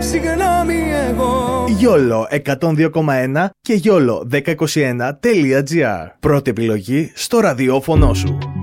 συγγνώμη εγώ. YOLO 102,1 και YOLO 1021.gr. Πρώτη επιλογή στο ραδιόφωνο σου.